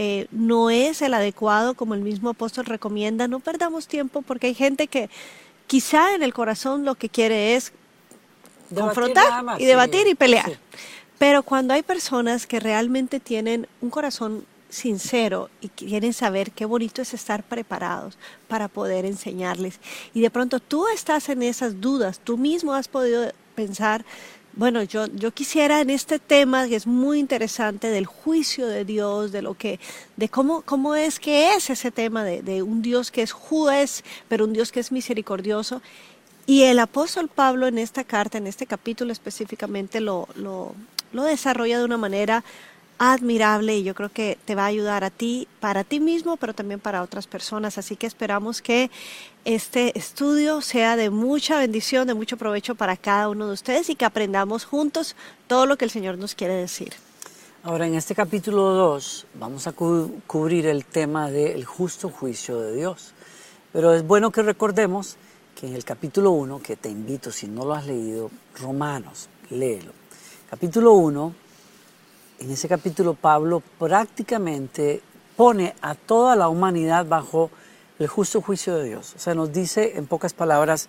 no es el adecuado, como el mismo apóstol recomienda. No perdamos tiempo porque hay gente que quizá en el corazón lo que quiere es Debatir confrontar nada más, y debatir y pelear. sí. Pero cuando hay personas que realmente tienen un corazón sincero y quieren saber qué bonito es estar preparados para poder enseñarles. Y de pronto tú estás en esas dudas, tú mismo has podido pensar, bueno, yo quisiera en este tema que es muy interesante del juicio de Dios, de cómo es que es ese tema de un Dios que es juez, pero un Dios que es misericordioso. Y el apóstol Pablo en esta carta, en este capítulo específicamente, lo desarrolla de una manera admirable y yo creo que te va a ayudar a ti, para ti mismo, pero también para otras personas. Así que esperamos que este estudio sea de mucha bendición, de mucho provecho para cada uno de ustedes y que aprendamos juntos todo lo que el Señor nos quiere decir. Ahora, en este capítulo 2 vamos a cubrir el tema del justo juicio de Dios. Pero es bueno que recordemos que en el capítulo 1, que te invito, si no lo has leído, Romanos, léelo. Capítulo 1, en ese capítulo Pablo prácticamente pone a toda la humanidad bajo el justo juicio de Dios. O sea, nos dice en pocas palabras,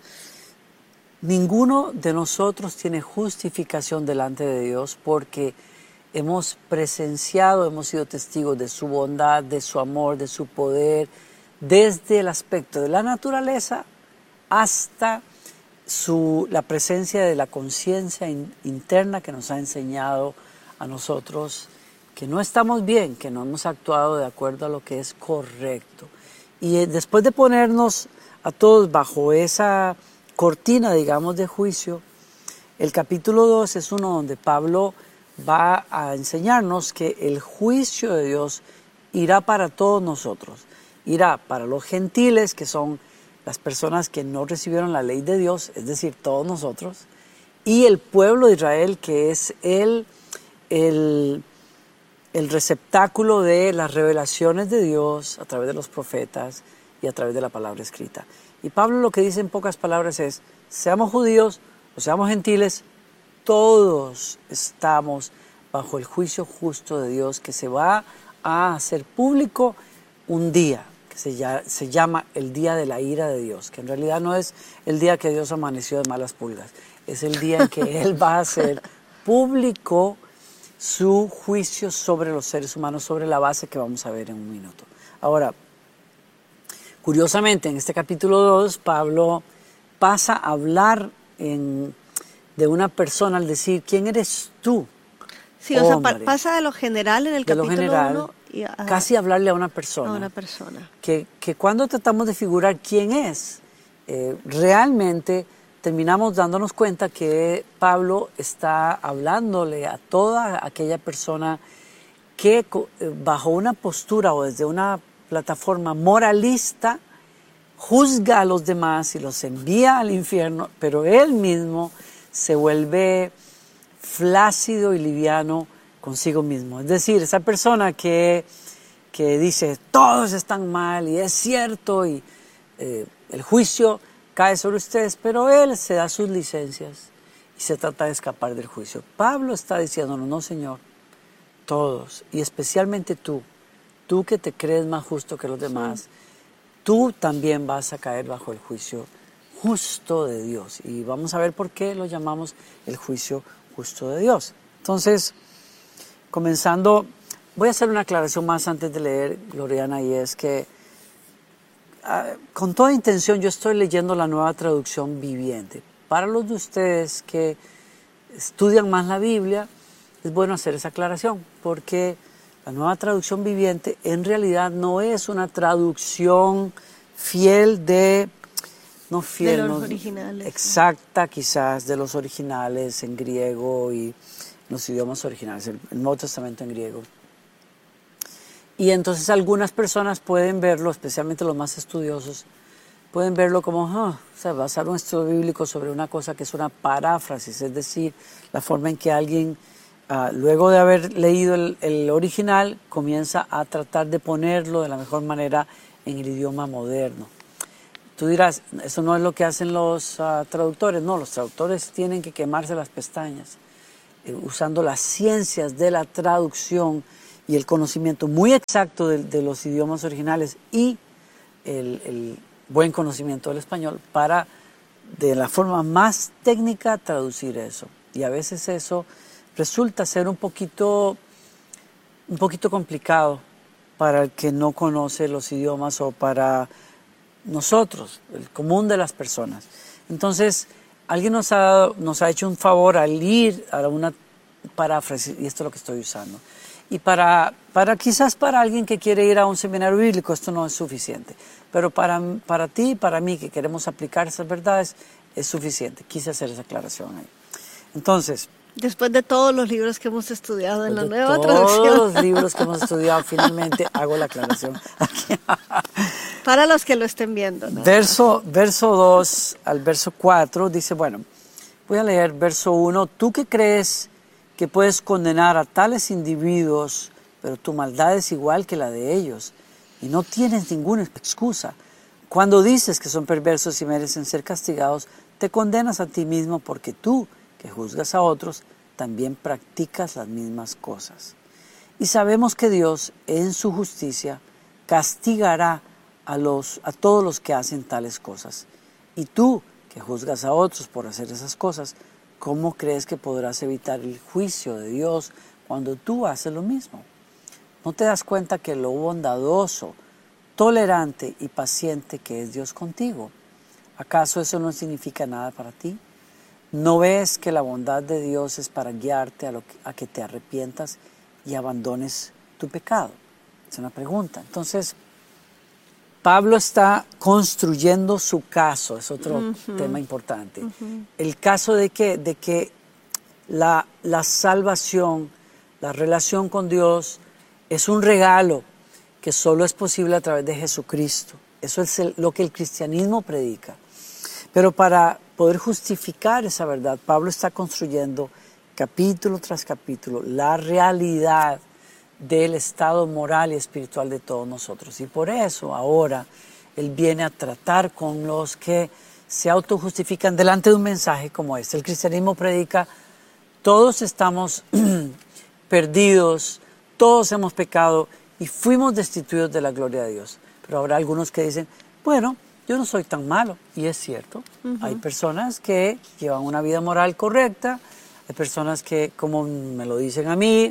ninguno de nosotros tiene justificación delante de Dios porque hemos presenciado, hemos sido testigos de su bondad, de su amor, de su poder, desde el aspecto de la naturaleza hasta la presencia de la conciencia interna que nos ha enseñado a nosotros que no estamos bien, que no hemos actuado de acuerdo a lo que es correcto. Y después de ponernos a todos bajo esa cortina, digamos, de juicio, el capítulo 2 es uno donde Pablo va a enseñarnos que el juicio de Dios irá para todos nosotros. Irá para los gentiles, que son las personas que no recibieron la ley de Dios, es decir, todos nosotros, y el pueblo de Israel, que es el receptáculo de las revelaciones de Dios a través de los profetas y a través de la palabra escrita. Y Pablo lo que dice en pocas palabras es, seamos judíos o seamos gentiles, todos estamos bajo el juicio justo de Dios que se va a hacer público un día, que se llama el día de la ira de Dios, que en realidad no es el día que Dios amaneció de malas pulgas, es el día en que Él va a hacer público su juicio sobre los seres humanos, sobre la base que vamos a ver en un minuto. Ahora, curiosamente, en este capítulo 2, Pablo pasa a hablar de una persona al decir, ¿quién eres tú? Sí, o sea, pasa de lo general en el capítulo 1 casi hablarle a una persona. A una persona. Que cuando tratamos de figurar quién es, realmente terminamos dándonos cuenta que Pablo está hablándole a toda aquella persona que bajo una postura o desde una plataforma moralista juzga a los demás y los envía al infierno, pero él mismo se vuelve flácido y liviano consigo mismo. Es decir, esa persona que dice todos están mal y es cierto y el juicio cae sobre ustedes, pero él se da sus licencias y se trata de escapar del juicio. Pablo está diciéndonos, no señor, todos, y especialmente tú que te crees más justo que los demás, tú también vas a caer bajo el juicio justo de Dios. Y vamos a ver por qué lo llamamos el juicio justo de Dios. Entonces, comenzando, voy a hacer una aclaración más antes de leer, Gloriana, y es que con toda intención yo estoy leyendo la Nueva Traducción Viviente. Para los de ustedes que estudian más la Biblia, es bueno hacer esa aclaración, porque la Nueva Traducción Viviente en realidad no es una traducción fiel de los originales. Exacta, quizás, de los originales en griego y los idiomas originales, el Nuevo Testamento en griego. Y entonces algunas personas pueden verlo, especialmente los más estudiosos, pueden verlo como, o sea, basar un estudio bíblico sobre una cosa que es una paráfrasis, es decir, la forma en que alguien, luego de haber leído el original, comienza a tratar de ponerlo de la mejor manera en el idioma moderno. Tú dirás, eso no es lo que hacen los traductores. No, los traductores tienen que quemarse las pestañas usando las ciencias de la traducción y el conocimiento muy exacto de los idiomas originales y el buen conocimiento del español para, de la forma más técnica, traducir eso. Y a veces eso resulta ser un poquito complicado para el que no conoce los idiomas o para nosotros, el común de las personas. Entonces, alguien nos ha hecho un favor al ir a una paráfrasis, y esto es lo que estoy usando. Y quizás para alguien que quiere ir a un seminario bíblico esto no es suficiente, pero para ti y para mí que queremos aplicar esas verdades es suficiente. Quise hacer esa aclaración ahí. Entonces, después de todos los libros que hemos estudiado en la nueva todos traducción. los libros que hemos estudiado, finalmente hago la aclaración aquí. Para los que lo estén viendo, ¿no? Verso 2 al verso 4 dice, bueno, voy a leer verso 1. Tú que crees que puedes condenar a tales individuos, pero tu maldad es igual que la de ellos y no tienes ninguna excusa. Cuando dices que son perversos y merecen ser castigados, te condenas a ti mismo porque tú, que juzgas a otros, también practicas las mismas cosas. Y sabemos que Dios, en su justicia, castigará a todos los que hacen tales cosas. Y tú, que juzgas a otros por hacer esas cosas, ¿cómo crees que podrás evitar el juicio de Dios cuando tú haces lo mismo? ¿No te das cuenta que lo bondadoso, tolerante y paciente que es Dios contigo? ¿Acaso eso no significa nada para ti? ¿No ves que la bondad de Dios es para guiarte a que te arrepientas y abandones tu pecado? Es una pregunta. Entonces, Pablo está construyendo su caso, es otro tema importante. El caso de que la salvación, la relación con Dios es un regalo que solo es posible a través de Jesucristo. Eso es lo que el cristianismo predica. Pero para poder justificar esa verdad, Pablo está construyendo capítulo tras capítulo la realidad del estado moral y espiritual de todos nosotros. Y por eso ahora él viene a tratar con los que se autojustifican delante de un mensaje como este. El cristianismo predica, todos estamos perdidos, todos hemos pecado y fuimos destituidos de la gloria de Dios. Pero habrá algunos que dicen, bueno, yo no soy tan malo. Y es cierto, hay personas que llevan una vida moral correcta, hay personas que, como me lo dicen a mí,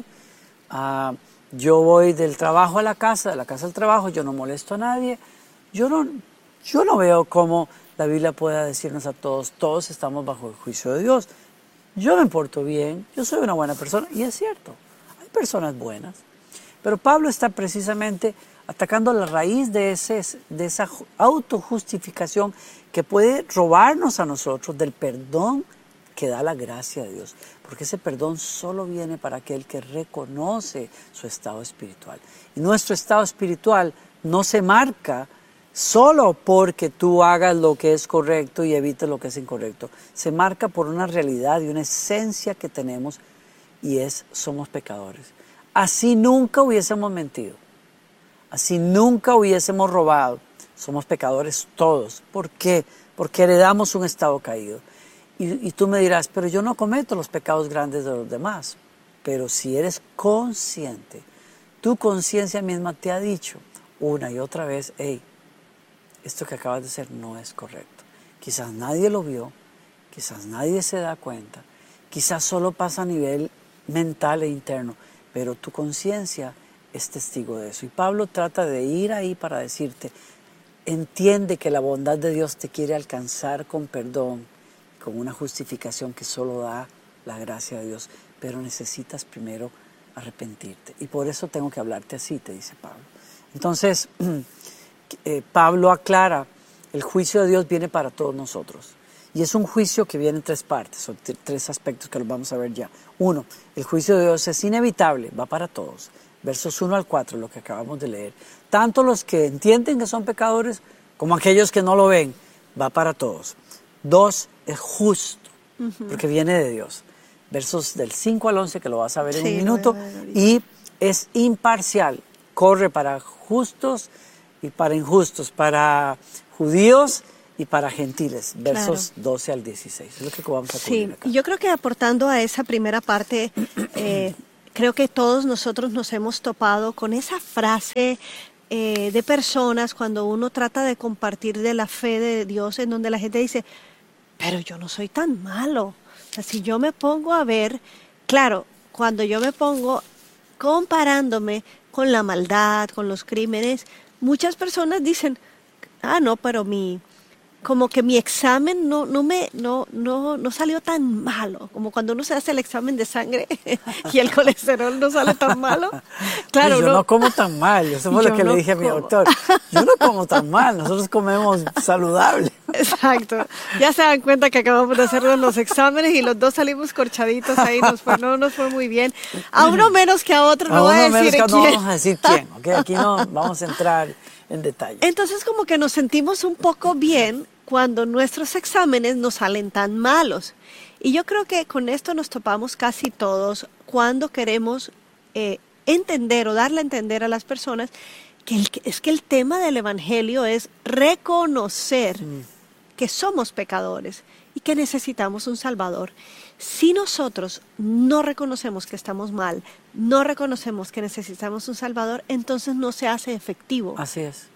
yo voy del trabajo a la casa, de la casa al trabajo, yo no molesto a nadie. Yo no veo cómo la Biblia pueda decirnos a todos estamos bajo el juicio de Dios. Yo me porto bien, yo soy una buena persona, y es cierto, hay personas buenas. Pero Pablo está precisamente atacando la raíz de esa autojustificación que puede robarnos a nosotros del perdón que da la gracia de Dios, porque ese perdón solo viene para aquel que reconoce su estado espiritual. Y nuestro estado espiritual no se marca solo porque tú hagas lo que es correcto y evites lo que es incorrecto. Se marca por una realidad y una esencia que tenemos, y somos pecadores. Así nunca hubiésemos mentido, así nunca hubiésemos robado. Somos pecadores todos. ¿Por qué? Porque heredamos un estado caído. Y tú me dirás, pero yo no cometo los pecados grandes de los demás. Pero si eres consciente, tu conciencia misma te ha dicho una y otra vez, hey, esto que acabas de hacer no es correcto. Quizás nadie lo vio, quizás nadie se da cuenta, quizás solo pasa a nivel mental e interno, pero tu conciencia es testigo de eso. Y Pablo trata de ir ahí para decirte, entiende que la bondad de Dios te quiere alcanzar con perdón, con una justificación que solo da la gracia de Dios, pero necesitas primero arrepentirte. Y por eso tengo que hablarte así, te dice Pablo. Entonces, Pablo aclara, el juicio de Dios viene para todos nosotros. Y es un juicio que viene en tres partes, son tres aspectos que los vamos a ver ya. Uno, el juicio de Dios es inevitable, va para todos. Versos 1 al 4, lo que acabamos de leer. Tanto los que entienden que son pecadores, como aquellos que no lo ven, va para todos. 2, es justo, porque viene de Dios. Versos del 5 al 11, que lo vas a ver en un minuto. Y es imparcial, corre para justos y para injustos, para judíos y para gentiles, versos 12 al 16. Es lo que vamos a cubrir acá. Y yo creo que aportando a esa primera parte, creo que todos nosotros nos hemos topado con esa frase de personas cuando uno trata de compartir de la fe de Dios, en donde la gente dice, pero yo no soy tan malo. O sea, si yo me pongo a ver, claro, cuando yo me pongo comparándome con la maldad, con los crímenes, muchas personas dicen, ah, no, pero como que mi examen no salió tan malo, como cuando uno se hace el examen de sangre y el colesterol no sale tan malo. Claro, yo no como tan mal, eso fue lo que le dije a mi doctor. Yo no como tan mal, nosotros comemos saludable. Exacto. Ya se dan cuenta que acabamos de hacernos los exámenes y los dos salimos corchaditos ahí, no nos fue muy bien. A uno menos que a otro, no voy a decir quién. No vamos a decir quién, ¿ok? Aquí no vamos a entrar en detalle. Entonces como que nos sentimos un poco bien cuando nuestros exámenes no salen tan malos. Y yo creo que con esto nos topamos casi todos cuando queremos entender o darle a entender a las personas es que el tema del Evangelio es reconocer que somos pecadores y que necesitamos un Salvador. Si nosotros no reconocemos que estamos mal, no reconocemos que necesitamos un Salvador, entonces no se hace efectivo. Así es.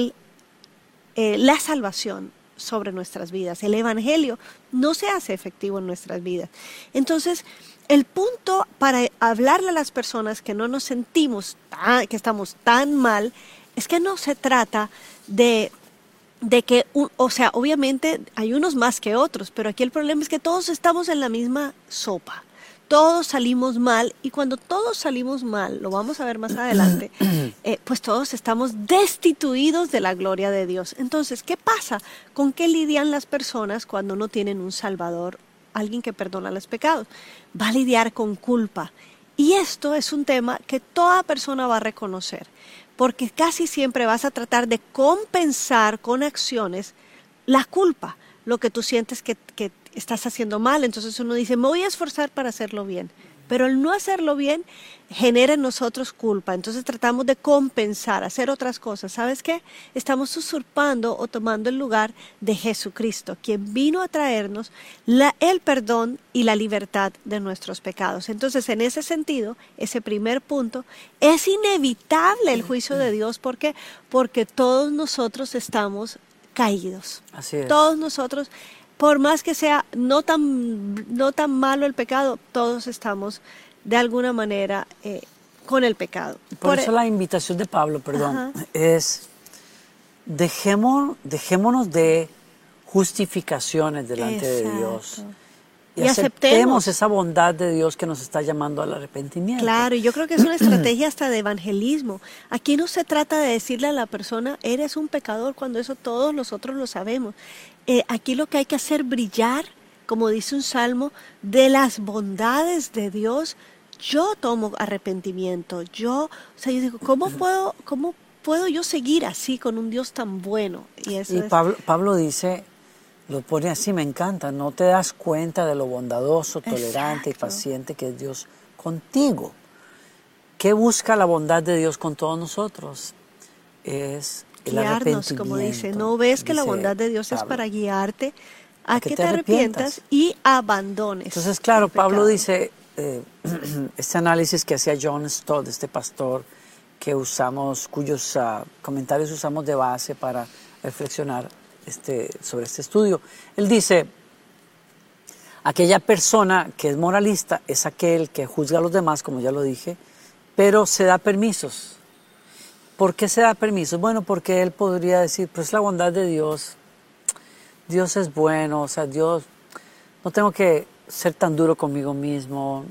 La salvación sobre nuestras vidas. El Evangelio no se hace efectivo en nuestras vidas. Entonces, el punto para hablarle a las personas que no nos sentimos, que estamos tan mal, es que no se trata de que, o sea, obviamente hay unos más que otros, pero aquí el problema es que todos estamos en la misma sopa. Todos salimos mal y cuando todos salimos mal, lo vamos a ver más adelante, pues todos estamos destituidos de la gloria de Dios. Entonces, ¿qué pasa? ¿Con qué lidian las personas cuando no tienen un Salvador, alguien que perdona los pecados? Va a lidiar con culpa. Y esto es un tema que toda persona va a reconocer, porque casi siempre vas a tratar de compensar con acciones la culpa, lo que tú sientes que estás haciendo mal. Entonces uno dice, me voy a esforzar para hacerlo bien. Pero el no hacerlo bien genera en nosotros culpa. Entonces tratamos de compensar, hacer otras cosas. ¿Sabes qué? Estamos usurpando o tomando el lugar de Jesucristo, quien vino a traernos el perdón y la libertad de nuestros pecados. Entonces, en ese sentido, ese primer punto, es inevitable el juicio de Dios. ¿Por qué? Porque todos nosotros estamos caídos. Así es. Todos nosotros, por más que sea no tan malo el pecado, todos estamos de alguna manera con el pecado. Por eso la invitación de Pablo, es dejémonos de justificaciones delante de Dios. Y aceptemos esa bondad de Dios que nos está llamando al arrepentimiento. Claro, y yo creo que es una estrategia hasta de evangelismo. Aquí no se trata de decirle a la persona, eres un pecador, cuando eso todos nosotros lo sabemos. Aquí lo que hay que hacer brillar, como dice un salmo, de las bondades de Dios. Yo tomo arrepentimiento. Yo digo, ¿cómo puedo yo seguir así con un Dios tan bueno? Pablo dice, lo pone así, me encanta, no te das cuenta de lo bondadoso, tolerante y paciente que es Dios contigo. ¿Qué busca la bondad de Dios con todos nosotros? Es el arrepentimiento. Como dice, ¿no ves que la bondad de Dios es para guiarte a que te arrepientas y abandones? Entonces, claro, Pablo dice, este análisis que hacía John Stott, este pastor que cuyos comentarios usamos de base para reflexionar sobre este estudio. Él dice, aquella persona que es moralista es aquel que juzga a los demás, como ya lo dije, pero se da permisos. ¿Por qué se da permisos? Bueno, porque él podría decir, pues la bondad de Dios, Dios es bueno, o sea, Dios, no tengo que ser tan duro conmigo mismo,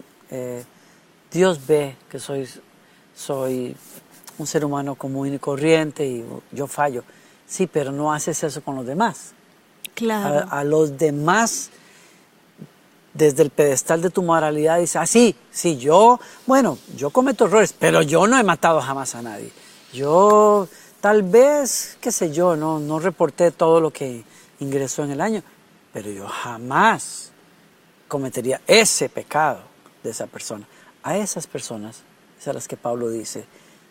Dios ve que soy un ser humano común y corriente y yo fallo. Sí, pero no haces eso con los demás. Claro. A los demás, desde el pedestal de tu moralidad, dices, yo cometo errores, pero yo no he matado jamás a nadie. Yo, tal vez, qué sé yo, no reporté todo lo que ingresó en el año, pero yo jamás cometería ese pecado de esa persona. A esas personas, es a las que Pablo dice,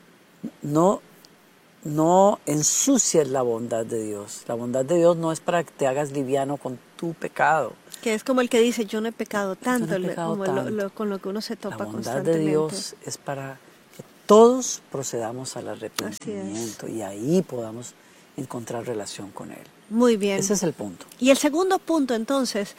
no ensucies la bondad de Dios. La bondad de Dios no es para que te hagas liviano con tu pecado. Que es como el que dice, yo no he pecado tanto, Yo no he pecado como tanto. con lo que uno se topa La bondad constantemente. de Dios es para que todos procedamos al Así es. arrepentimiento y ahí podamos encontrar relación con Él. Muy bien. Ese es el punto. Y el segundo punto entonces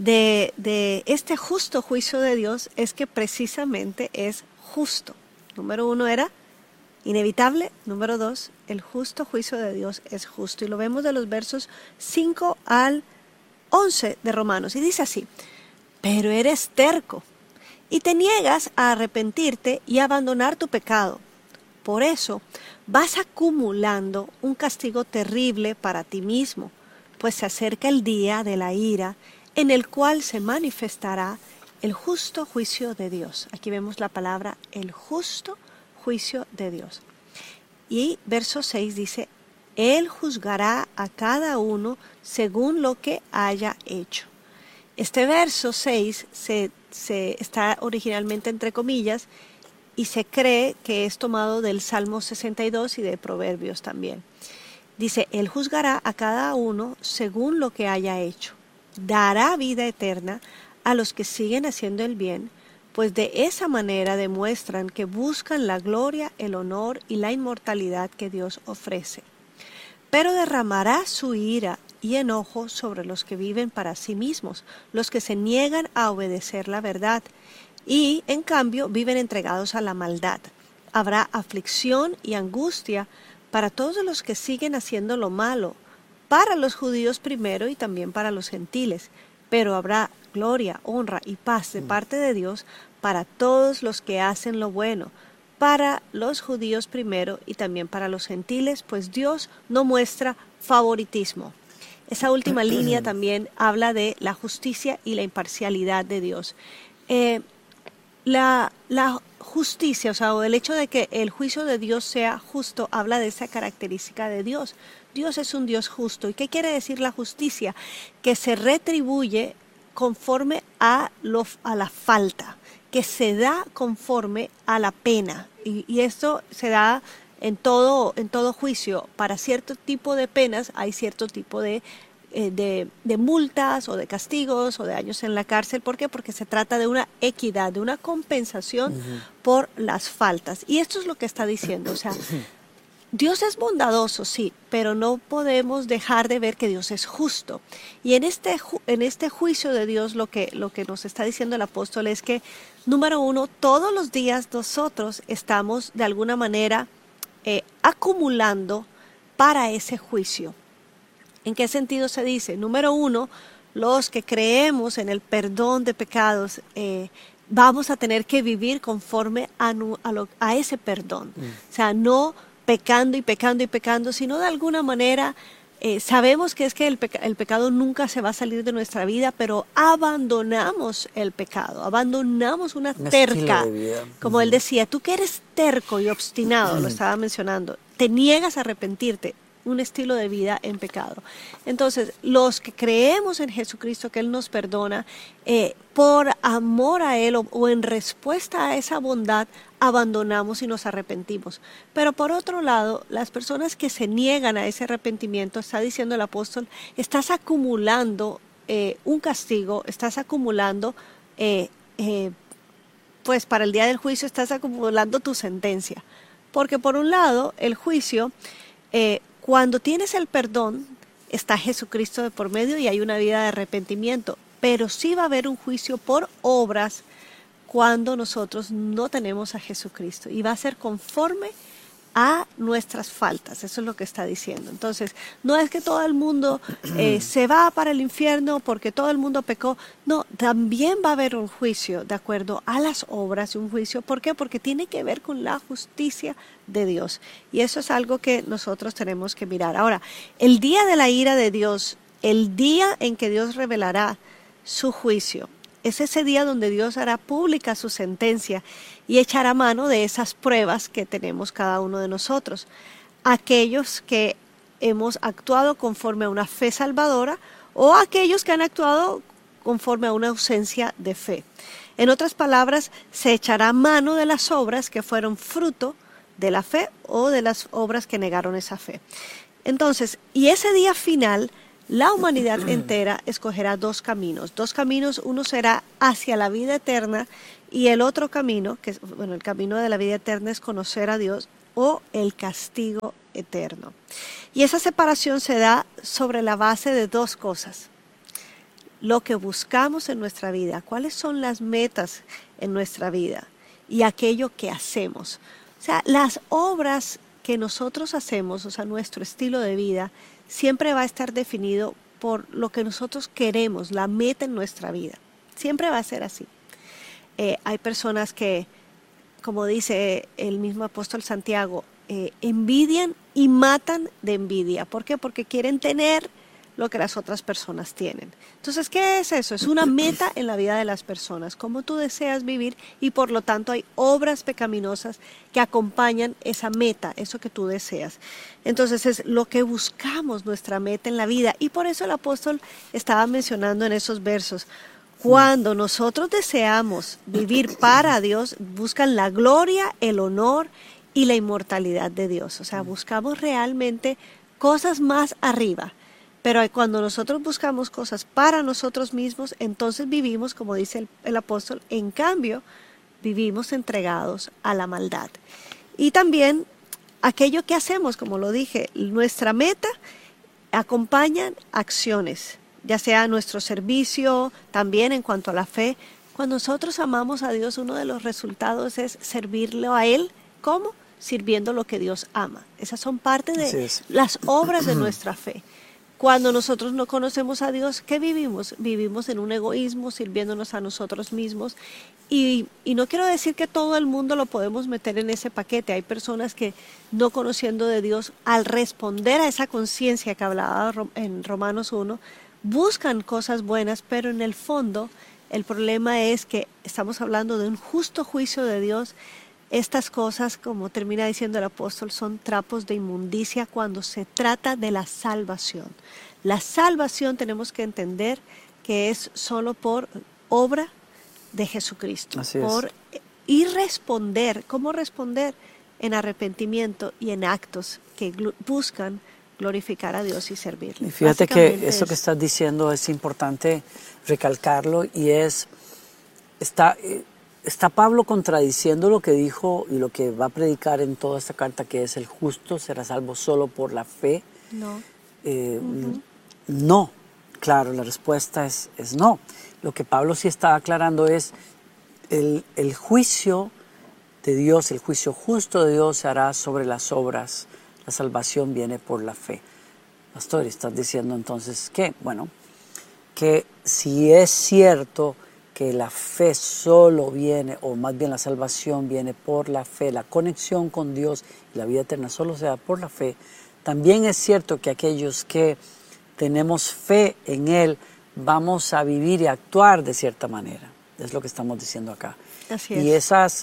de este justo juicio de Dios es que precisamente es justo. Número 1 era inevitable. Número 2, el justo juicio de Dios es justo. Y lo vemos de los versos 5 al 11 de Romanos. Y dice así, pero eres terco y te niegas a arrepentirte y a abandonar tu pecado. Por eso vas acumulando un castigo terrible para ti mismo, pues se acerca el día de la ira en el cual se manifestará el justo juicio de Dios. Aquí vemos la palabra el justo juicio de Dios. Y verso 6 dice, Él juzgará a cada uno según lo que haya hecho. Este verso 6 se está originalmente entre comillas y se cree que es tomado del Salmo 62 y de Proverbios también. Dice, Él juzgará a cada uno según lo que haya hecho. Dará vida eterna a los que siguen haciendo el bien, pues de esa manera demuestran que buscan la gloria, el honor y la inmortalidad que Dios ofrece. Pero derramará su ira y enojo sobre los que viven para sí mismos, los que se niegan a obedecer la verdad y, en cambio, viven entregados a la maldad. Habrá aflicción y angustia para todos los que siguen haciendo lo malo, para los judíos primero y también para los gentiles, pero habrá gloria, honra y paz de parte de Dios para todos los que hacen lo bueno, para los judíos primero y también para los gentiles, pues Dios no muestra favoritismo. Esa última línea también habla de la justicia y la imparcialidad de Dios. La justicia, o el hecho de que el juicio de Dios sea justo, habla de esa característica de Dios. Dios es un Dios justo. ¿Y qué quiere decir la justicia? Que se retribuye conforme a la falta, que se da conforme a la pena. Y esto se da en todo juicio. Para cierto tipo de penas hay cierto tipo de multas o de castigos o de años en la cárcel. ¿Por qué? Porque se trata de una equidad, de una compensación por las faltas. Y esto es lo que está diciendo. O sea, Dios es bondadoso, sí, pero no podemos dejar de ver que Dios es justo. Y en este juicio de Dios lo que nos está diciendo el apóstol es que, número 1, todos los días nosotros estamos de alguna manera acumulando para ese juicio. ¿En qué sentido se dice? Número 1, los que creemos en el perdón de pecados, vamos a tener que vivir conforme a ese perdón. O sea, no pecando y pecando y pecando, sino de alguna manera sabemos que el pecado nunca se va a salir de nuestra vida, pero abandonamos el pecado, abandonamos una terca, estilo de vida. como él decía, tú que eres terco y obstinado, lo estaba mencionando, te niegas a arrepentirte, un estilo de vida en pecado. Entonces, los que creemos en Jesucristo, que Él nos perdona, por amor a Él o en respuesta a esa bondad, abandonamos y nos arrepentimos. Pero por otro lado, las personas que se niegan a ese arrepentimiento, está diciendo el apóstol, estás acumulando un castigo, estás acumulando, pues para el día del juicio estás acumulando tu sentencia. Porque por un lado, el juicio, cuando tienes el perdón, está Jesucristo de por medio y hay una vida de arrepentimiento. Pero sí va a haber un juicio por obras cuando nosotros no tenemos a Jesucristo. Y va a ser conforme a nuestras faltas. Eso es lo que está diciendo. Entonces, no es que todo el mundo se va para el infierno porque todo el mundo pecó. No, también va a haber un juicio de acuerdo a las obras, un juicio. ¿Por qué? Porque tiene que ver con la justicia de Dios. Y eso es algo que nosotros tenemos que mirar. Ahora, el día de la ira de Dios, el día en que Dios revelará su juicio, es ese día donde Dios hará pública su sentencia y echará mano de esas pruebas que tenemos cada uno de nosotros. Aquellos que hemos actuado conforme a una fe salvadora o aquellos que han actuado conforme a una ausencia de fe. En otras palabras, se echará mano de las obras que fueron fruto de la fe o de las obras que negaron esa fe. Entonces, y ese día final la humanidad entera escogerá dos caminos. Dos caminos, uno será hacia la vida eterna y el otro camino, que es, bueno, el camino de la vida eterna es conocer a Dios o el castigo eterno. Y esa separación se da sobre la base de dos cosas. Lo que buscamos en nuestra vida, cuáles son las metas en nuestra vida y aquello que hacemos. O sea, las obras que nosotros hacemos, o sea, nuestro estilo de vida, siempre va a estar definido por lo que nosotros queremos, la meta en nuestra vida. Siempre va a ser así. Hay personas que, como dice el mismo apóstol Santiago, envidian y matan de envidia. ¿Por qué? Porque quieren tener lo que las otras personas tienen. Entonces, ¿qué es eso? Es una meta en la vida de las personas, cómo tú deseas vivir y por lo tanto hay obras pecaminosas que acompañan esa meta, eso que tú deseas. Entonces es lo que buscamos, nuestra meta en la vida, y por eso el apóstol estaba mencionando en esos versos, cuando nosotros deseamos vivir para Dios, buscan la gloria, el honor y la inmortalidad de Dios. O sea, buscamos realmente cosas más arriba. Pero cuando nosotros buscamos cosas para nosotros mismos, entonces vivimos, como dice el apóstol, en cambio, vivimos entregados a la maldad. Y también aquello que hacemos, como lo dije, nuestra meta acompañan acciones, ya sea nuestro servicio, también en cuanto a la fe. Cuando nosotros amamos a Dios, uno de los resultados es servirlo a Él. ¿Cómo? Sirviendo lo que Dios ama. Esas son parte de las obras de nuestra fe. Cuando nosotros no conocemos a Dios, ¿qué vivimos? Vivimos en un egoísmo, sirviéndonos a nosotros mismos. Y no quiero decir que todo el mundo lo podemos meter en ese paquete. Hay personas que, no conociendo de Dios, al responder a esa conciencia que hablaba en Romanos 1, buscan cosas buenas, pero en el fondo el problema es que estamos hablando de un justo juicio de Dios. Estas cosas, como termina diciendo el apóstol, son trapos de inmundicia cuando se trata de la salvación. La salvación tenemos que entender que es solo por obra de Jesucristo. Y responder, ¿cómo responder? En arrepentimiento y en actos que buscan glorificar a Dios y servirle. Y fíjate que eso que estás diciendo es importante recalcarlo y está Pablo contradiciendo lo que dijo y lo que va a predicar en toda esta carta, que es el justo será salvo solo por la fe. No. No, claro, la respuesta es no. Lo que Pablo sí está aclarando es el juicio de Dios, el juicio justo de Dios se hará sobre las obras. La salvación viene por la fe. Pastor, ¿estás diciendo entonces qué? Bueno, que si es cierto que la fe solo viene, o más bien la salvación viene por la fe, la conexión con Dios y la vida eterna solo se da por la fe, también es cierto que aquellos que tenemos fe en Él vamos a vivir y actuar de cierta manera. Es lo que estamos diciendo acá. Así es. Y esas,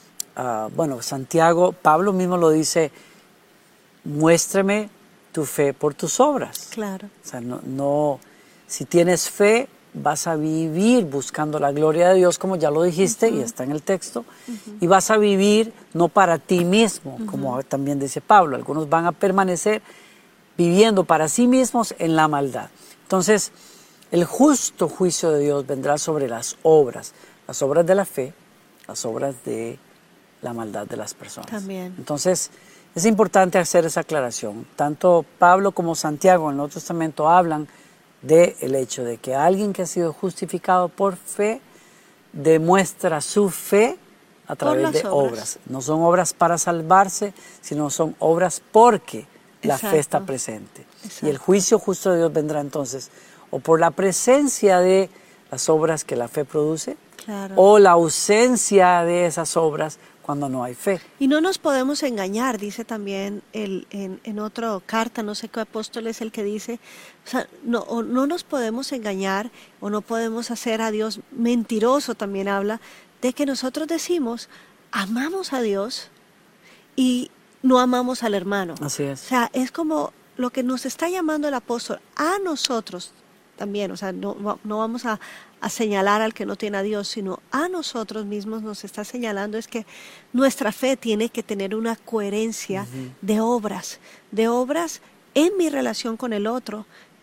Santiago, Pablo mismo lo dice, muéstrame tu fe por tus obras. Claro. O sea, no, si tienes fe, vas a vivir buscando la gloria de Dios, como ya lo dijiste, y está en el texto, y vas a vivir no para ti mismo, como también dice Pablo. Algunos van a permanecer viviendo para sí mismos en la maldad. Entonces, el justo juicio de Dios vendrá sobre las obras de la fe, las obras de la maldad de las personas. También. Entonces, es importante hacer esa aclaración. Tanto Pablo como Santiago en el Nuevo Testamento hablan del hecho de que alguien que ha sido justificado por fe demuestra su fe a través de obras. No son obras para salvarse, sino son obras porque la fe está presente. Y el juicio justo de Dios vendrá entonces o por la presencia de las obras que la fe produce, o la ausencia de esas obras cuando no hay fe. Y no nos podemos engañar, dice también en otra carta, no sé qué apóstol es el que dice, o sea, no nos podemos engañar o no podemos hacer a Dios mentiroso, también habla de que nosotros decimos, amamos a Dios y no amamos al hermano. Así es. O sea, es como lo que nos está llamando el apóstol a nosotros también, o sea, no vamos a señalar al que no tiene a Dios, sino a nosotros mismos nos está señalando es que nuestra fe tiene que tener una coherencia de obras en mi relación con el otro,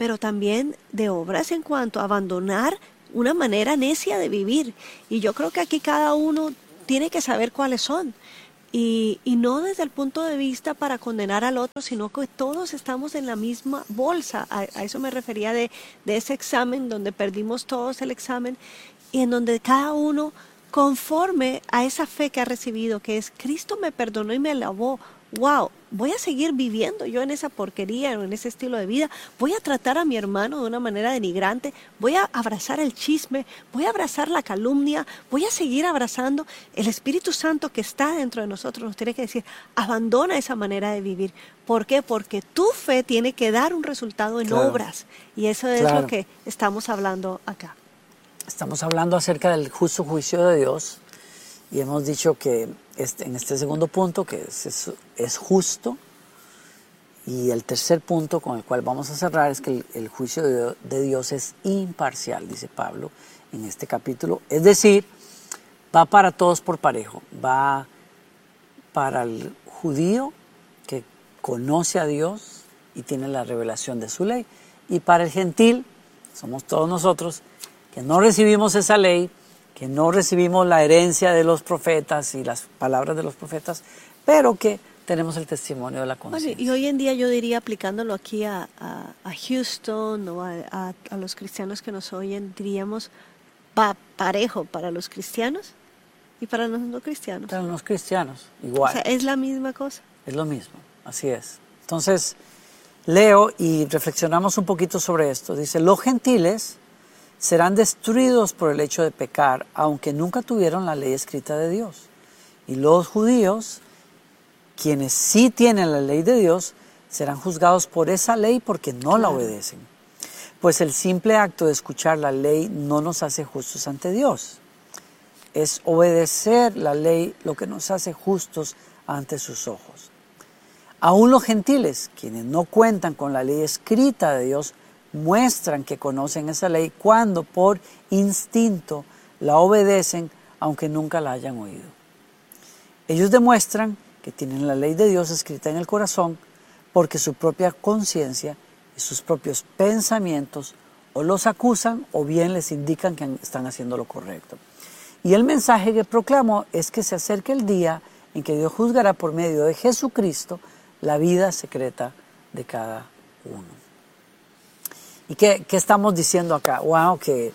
pero también de obras en cuanto a abandonar una manera necia de vivir. Y yo creo que aquí cada uno tiene que saber cuáles son. Y no desde el punto de vista para condenar al otro, sino que todos estamos en la misma bolsa. A eso me refería de ese examen donde perdimos todos el examen y en donde cada uno, conforme a esa fe que ha recibido, que es Cristo me perdonó y me lavó, wow, voy a seguir viviendo yo en esa porquería o en ese estilo de vida, voy a tratar a mi hermano de una manera denigrante, voy a abrazar el chisme, voy a abrazar la calumnia, voy a seguir abrazando. El Espíritu Santo que está dentro de nosotros nos tiene que decir, abandona esa manera de vivir. ¿Por qué? Porque tu fe tiene que dar un resultado en obras, y eso es lo que estamos hablando acá. Estamos hablando acerca del justo juicio de Dios y hemos dicho que en este segundo punto que es justo, y el tercer punto con el cual vamos a cerrar es que el juicio de Dios es imparcial, dice Pablo en este capítulo. Es decir, va para todos por parejo, va para el judío que conoce a Dios y tiene la revelación de su ley, y para el gentil, somos todos nosotros, que no recibimos esa ley, que no recibimos la herencia de los profetas y las palabras de los profetas, pero que tenemos el testimonio de la conciencia. Bueno, y hoy en día yo diría, aplicándolo aquí a Houston o a los cristianos que nos oyen, diríamos, va parejo para los cristianos y para los no cristianos. Para los cristianos, igual. O sea, es la misma cosa. Es lo mismo, así es. Entonces, leo y reflexionamos un poquito sobre esto. Dice, los gentiles serán destruidos por el hecho de pecar, aunque nunca tuvieron la ley escrita de Dios. Y los judíos, quienes sí tienen la ley de Dios, serán juzgados por esa ley porque no la obedecen. Pues el simple acto de escuchar la ley no nos hace justos ante Dios. Es obedecer la ley lo que nos hace justos ante sus ojos. Aún los gentiles, quienes no cuentan con la ley escrita de Dios, muestran que conocen esa ley cuando por instinto la obedecen aunque nunca la hayan oído. Ellos demuestran que tienen la ley de Dios escrita en el corazón porque su propia conciencia y sus propios pensamientos o los acusan o bien les indican que están haciendo lo correcto. Y el mensaje que proclamo es que se acerca el día en que Dios juzgará por medio de Jesucristo la vida secreta de cada uno. ¿Y qué estamos diciendo acá? Wow, que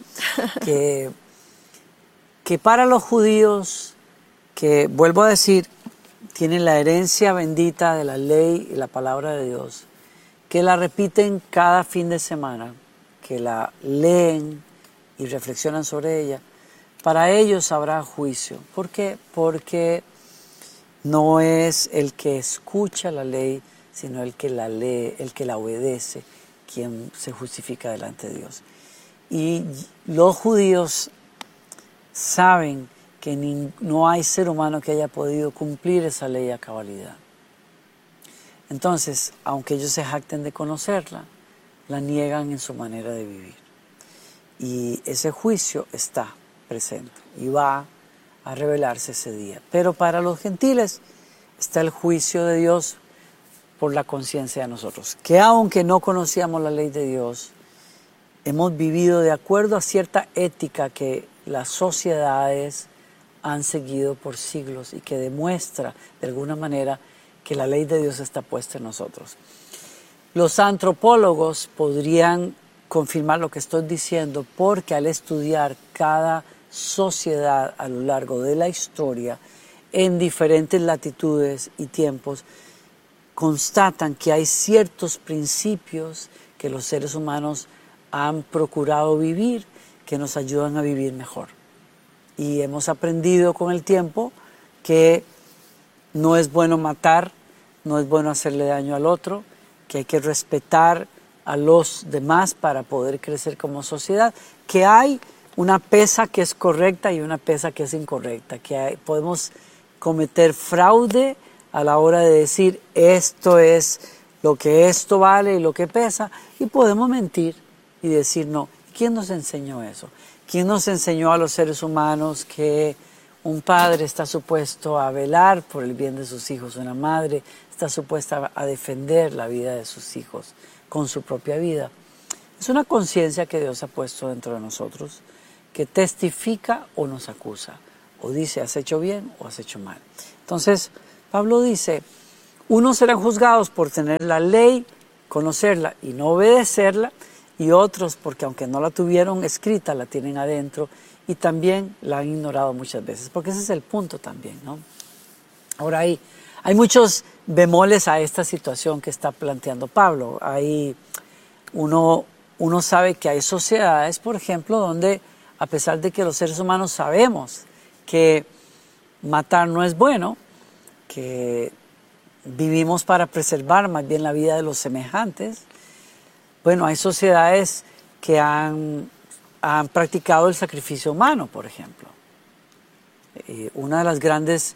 para los judíos, que vuelvo a decir, tienen la herencia bendita de la ley y la palabra de Dios, que la repiten cada fin de semana, que la leen y reflexionan sobre ella, para ellos habrá juicio. ¿Por qué? Porque no es el que escucha la ley, sino el que la lee, el que la obedece, quien se justifica delante de Dios. Y los judíos saben que no hay ser humano que haya podido cumplir esa ley a cabalidad. Entonces, aunque ellos se jacten de conocerla, la niegan en su manera de vivir. Y ese juicio está presente y va a revelarse ese día. Pero para los gentiles está el juicio de Dios por la conciencia de nosotros, que aunque no conocíamos la ley de Dios, hemos vivido de acuerdo a cierta ética que las sociedades han seguido por siglos y que demuestra de alguna manera que la ley de Dios está puesta en nosotros. Los antropólogos podrían confirmar lo que estoy diciendo porque al estudiar cada sociedad a lo largo de la historia, en diferentes latitudes y tiempos, constatan que hay ciertos principios que los seres humanos han procurado vivir que nos ayudan a vivir mejor. Y hemos aprendido con el tiempo que no es bueno matar, no es bueno hacerle daño al otro, que hay que respetar a los demás para poder crecer como sociedad, que hay una pesa que es correcta y una pesa que es incorrecta, que podemos cometer fraude a la hora de decir esto es lo que esto vale y lo que pesa, y podemos mentir y decir no. ¿Quién nos enseñó eso? ¿Quién nos enseñó a los seres humanos que un padre está supuesto a velar por el bien de sus hijos, una madre está supuesta a defender la vida de sus hijos con su propia vida? Es una conciencia que Dios ha puesto dentro de nosotros, que testifica o nos acusa, o dice, has hecho bien o has hecho mal. Entonces, Pablo dice, unos serán juzgados por tener la ley, conocerla y no obedecerla, y otros porque aunque no la tuvieron escrita, la tienen adentro y también la han ignorado muchas veces, porque ese es el punto también, ¿no? Ahora hay muchos bemoles a esta situación que está planteando Pablo. Uno sabe que hay sociedades, por ejemplo, donde a pesar de que los seres humanos sabemos que matar no es bueno, que vivimos para preservar más bien la vida de los semejantes, bueno, hay sociedades que han practicado el sacrificio humano, por ejemplo. Una de las grandes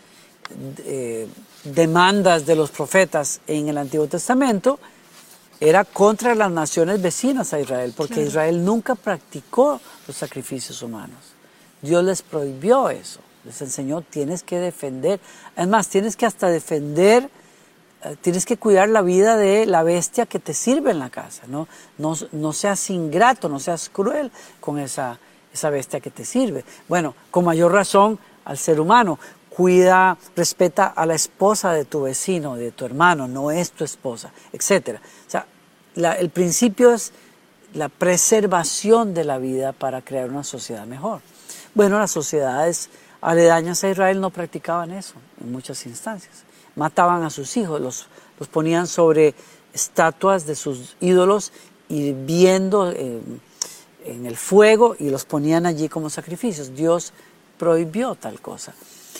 demandas de los profetas en el Antiguo Testamento era contra las naciones vecinas a Israel, porque claro, Israel nunca practicó los sacrificios humanos. Dios les prohibió eso, les enseñó, tienes que defender, además tienes que hasta defender, tienes que cuidar la vida de la bestia que te sirve en la casa, ¿no? No seas ingrato, no seas cruel con esa bestia que te sirve. Bueno, con mayor razón al ser humano. Cuida, respeta a la esposa de tu vecino, de tu hermano, no es tu esposa, etc. O sea, el principio es la preservación de la vida para crear una sociedad mejor. Bueno, las sociedades aledañas a Israel no practicaban eso en muchas instancias. Mataban a sus hijos, los ponían sobre estatuas de sus ídolos hirviendo en el fuego y los ponían allí como sacrificios. Dios prohibió tal cosa.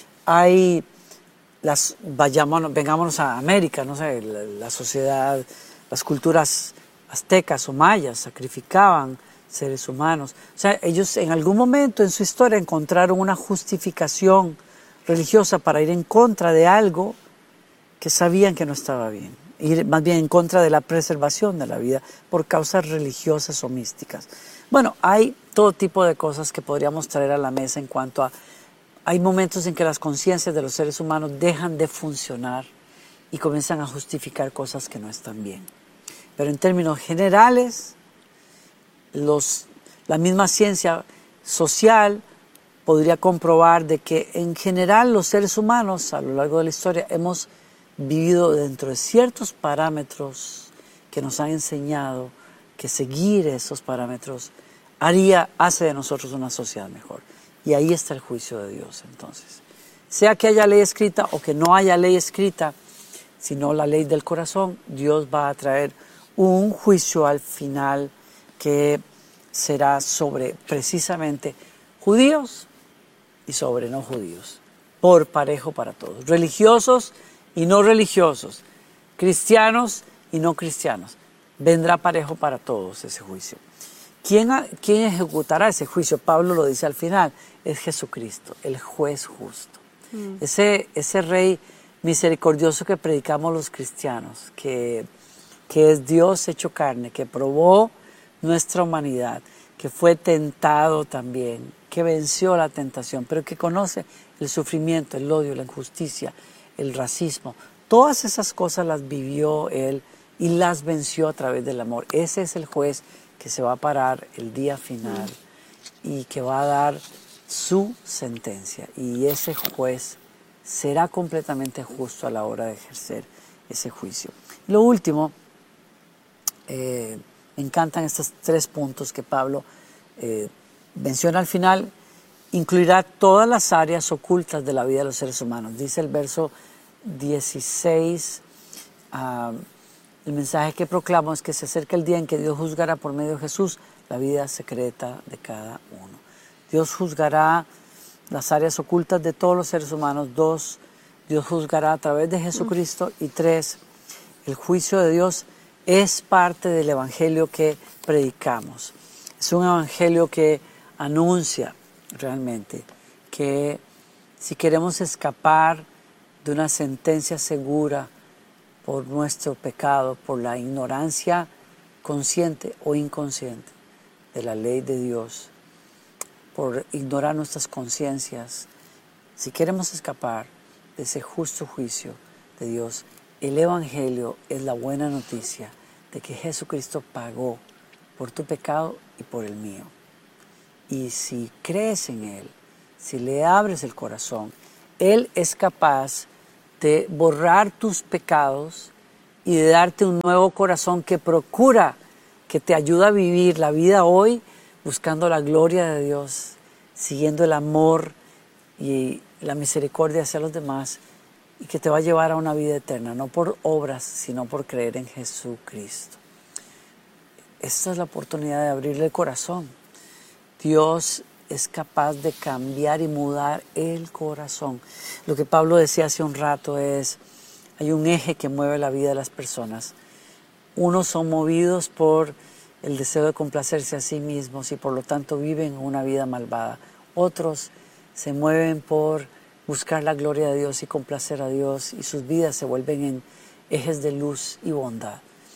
Vengámonos a América, no sé, la sociedad, las culturas aztecas o mayas sacrificaban seres humanos. O sea, ellos en algún momento en su historia encontraron una justificación religiosa para ir en contra de algo que sabían que no estaba bien, ir más bien en contra de la preservación de la vida por causas religiosas o místicas. Bueno, hay todo tipo de cosas que podríamos traer a la mesa en cuanto a... Hay momentos en que las conciencias de los seres humanos dejan de funcionar y comienzan a justificar cosas que no están bien. Pero en términos generales, la misma ciencia social podría comprobar de que en general los seres humanos a lo largo de la historia hemos vivido dentro de ciertos parámetros que nos han enseñado que seguir esos parámetros hace de nosotros una sociedad mejor. Y ahí está el juicio de Dios, entonces. Sea que haya ley escrita o que no haya ley escrita, sino la ley del corazón, Dios va a traer un juicio al final que será sobre precisamente judíos y sobre no judíos, por parejo para todos, religiosos y no religiosos, cristianos y no cristianos. Vendrá parejo para todos ese juicio. ¿Quién ejecutará ese juicio? Pablo lo dice al final, es Jesucristo, el juez justo. Ese rey misericordioso que predicamos los cristianos, que es Dios hecho carne, que probó nuestra humanidad, que fue tentado también, que venció la tentación, pero que conoce el sufrimiento, el odio, la injusticia, el racismo. Todas esas cosas las vivió Él y las venció a través del amor. Ese es el juez que se va a parar el día final y que va a dar su sentencia. Y ese juez será completamente justo a la hora de ejercer ese juicio. Lo último, me encantan estos 3 puntos que Pablo menciona al final. Incluirá todas las áreas ocultas de la vida de los seres humanos. Dice el verso 16, el mensaje que proclamo es que se acerca el día en que Dios juzgará por medio de Jesús la vida secreta de cada uno. Dios juzgará las áreas ocultas de todos los seres humanos. 2, Dios juzgará a través de Jesucristo. Y 3, el juicio de Dios es parte del evangelio que predicamos. Es un evangelio que anuncia realmente que si queremos escapar de una sentencia segura por nuestro pecado, por la ignorancia consciente o inconsciente de la ley de Dios, por ignorar nuestras conciencias, si queremos escapar de ese justo juicio de Dios, el evangelio es la buena noticia de que Jesucristo pagó por tu pecado y por el mío. Y si crees en Él, si le abres el corazón, Él es capaz de borrar tus pecados y de darte un nuevo corazón que procura, que te ayuda a vivir la vida hoy buscando la gloria de Dios, siguiendo el amor y la misericordia hacia los demás, y que te va a llevar a una vida eterna, no por obras, sino por creer en Jesucristo. Esta es la oportunidad de abrirle el corazón. Dios es capaz de cambiar y mudar el corazón. Lo que Pablo decía hace un rato es, hay un eje que mueve la vida de las personas. Unos son movidos por el deseo de complacerse a sí mismos y por lo tanto viven una vida malvada. Otros se mueven por buscar la gloria de Dios y complacer a Dios, y sus vidas se vuelven en ejes de luz y bondad.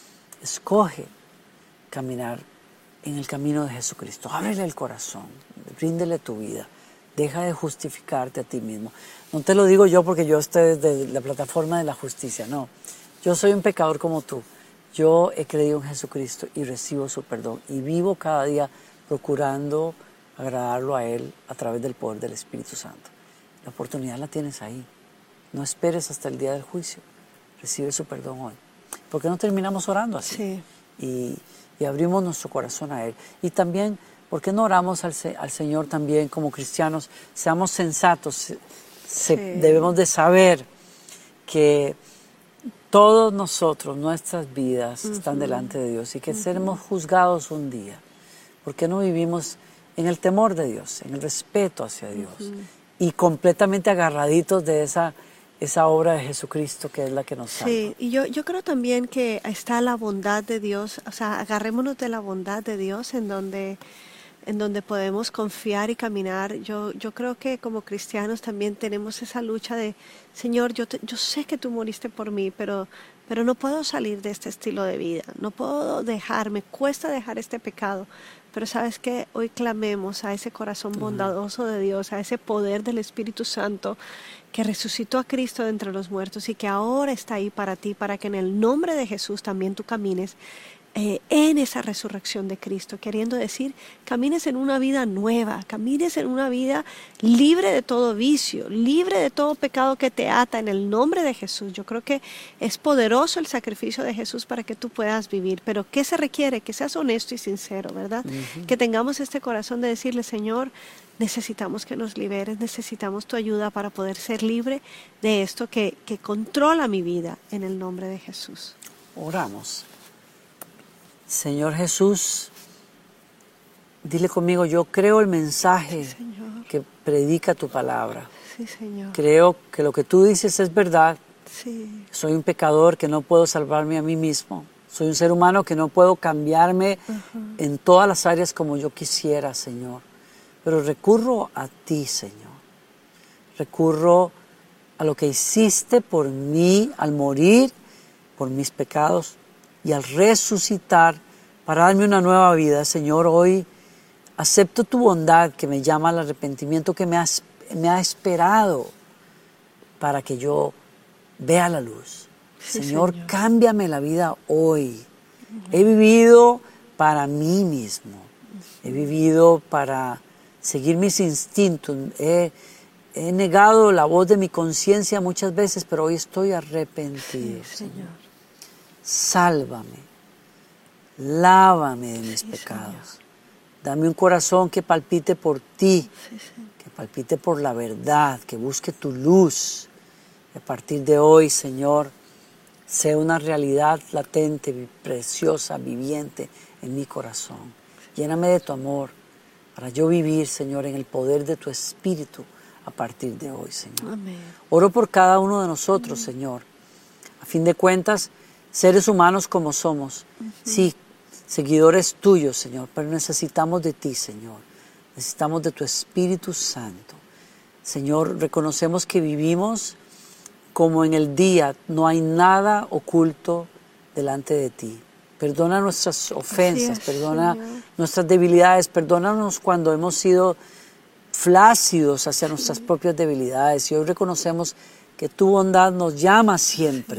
Escoge caminar en el camino de Jesucristo. Ábrele el corazón, ríndele tu vida. Deja de justificarte a ti mismo. No te lo digo yo porque yo estoy desde la plataforma de la justicia, no. Yo soy un pecador como tú. Yo he creído en Jesucristo y recibo su perdón y vivo cada día procurando agradarlo a Él a través del poder del Espíritu Santo. La oportunidad la tienes ahí. No esperes hasta el día del juicio. Recibe su perdón hoy. ¿Por qué no terminamos orando así? Sí. Y abrimos nuestro corazón a Él. Y también, ¿por qué no oramos al Señor también como cristianos? Seamos sensatos. Debemos de saber que todos nosotros, nuestras vidas están delante de Dios y que seremos juzgados un día. ¿Por qué no vivimos en el temor de Dios, en el respeto hacia Dios y completamente agarraditos de esa obra de Jesucristo que es la que nos salva? Sí, y yo creo también que está la bondad de Dios, o sea, agarrémonos de la bondad de Dios en donde podemos confiar y caminar. Yo creo que como cristianos también tenemos esa lucha de, Señor, yo sé que tú moriste por mí, pero no puedo salir de este estilo de vida, no puedo me cuesta dejar este pecado. Pero sabes que hoy clamemos a ese corazón bondadoso de Dios, a ese poder del Espíritu Santo que resucitó a Cristo de entre los muertos y que ahora está ahí para ti, para que en el nombre de Jesús también tú camines en esa resurrección de Cristo, queriendo decir, camines en una vida nueva, camines en una vida libre de todo vicio, libre de todo pecado que te ata en el nombre de Jesús. Yo creo que es poderoso el sacrificio de Jesús para que tú puedas vivir, pero ¿qué se requiere? Que seas honesto y sincero, ¿verdad? Que tengamos este corazón de decirle, Señor, necesitamos que nos liberes, necesitamos tu ayuda para poder ser libre de esto que controla mi vida en el nombre de Jesús. Oramos. Señor Jesús, dile conmigo, yo creo el mensaje que predica tu palabra. Sí, Señor. Creo que lo que tú dices es verdad. Sí. Soy un pecador que no puedo salvarme a mí mismo. Soy un ser humano que no puedo cambiarme en todas las áreas como yo quisiera, Señor. Pero recurro a ti, Señor. Recurro a lo que hiciste por mí al morir, por mis pecados, y al resucitar para darme una nueva vida. Señor, hoy acepto tu bondad que me llama al arrepentimiento, que me ha esperado para que yo vea la luz. Sí, Señor, Señor, cámbiame la vida hoy. He vivido para mí mismo. He vivido para seguir mis instintos. He negado la voz de mi conciencia muchas veces, pero hoy estoy arrepentido. Sí, Señor. Sálvame, lávame de mis pecados. Señor. Dame un corazón que palpite por ti, Sí. que palpite por la verdad, que busque tu luz. Y a partir de hoy, Señor, sea una realidad latente, preciosa, viviente en mi corazón. Lléname de tu amor para yo vivir, Señor, en el poder de tu Espíritu a partir de hoy, Señor. Amén. Oro por cada uno de nosotros, Señor. A fin de cuentas, seres humanos como somos, sí, seguidores tuyos, Señor, pero necesitamos de ti, Señor. Necesitamos de tu Espíritu Santo. Señor, reconocemos que vivimos como en el día, no hay nada oculto delante de ti. Perdona nuestras ofensas, perdona Señor. nuestras debilidades, perdónanos cuando hemos sido flácidos hacia nuestras propias debilidades. Y hoy reconocemos que tu bondad nos llama siempre